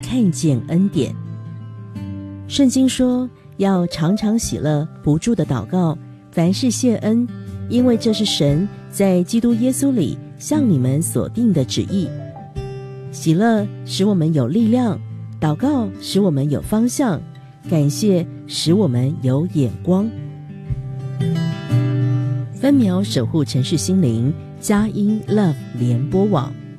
看见恩典。圣经说要常常喜乐，不住的祷告，凡事谢恩，因为这是神在基督耶稣里向你们所定的旨意。喜乐使我们有力量，祷告使我们有方向，感谢使我们有眼光。分秒守护城市心灵，佳音 Love 联播网。